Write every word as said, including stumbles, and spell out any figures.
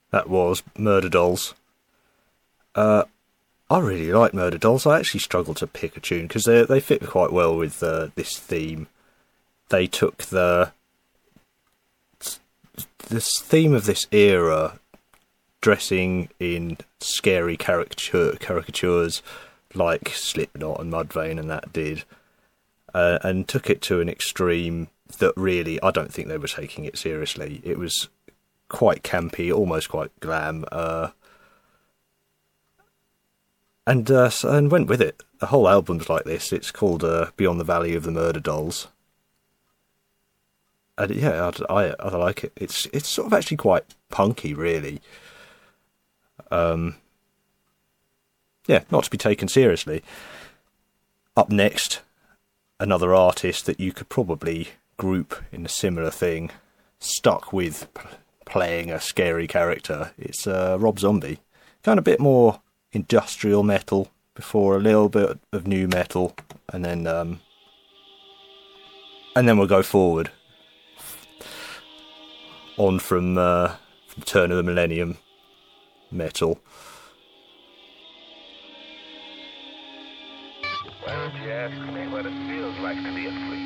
That was Murder Dolls. Uh, I really like Murder Dolls. I actually struggle to pick a tune because they they fit quite well with uh, this theme. They took the this theme of this era, dressing in scary caricature caricatures like Slipknot and Mudvayne and that did, uh, and took it to an extreme that really I don't think they were taking it seriously. It was quite campy, almost quite glam, uh, and uh, and went with it. The whole album's like this. It's called uh, Beyond the Valley of the Murder Dolls. And yeah, I, I, I like it. It's it's sort of actually quite punky, really. Um, yeah, not to be taken seriously. Up next, another artist that you could probably group in a similar thing, stuck with p- playing a scary character. It's uh, Rob Zombie. Kind of a bit more industrial metal before a little bit of new metal, and then um, and then we'll go forward on from, uh, from turn of the millennium metal. Why don't you ask me what it feels like to be a freak?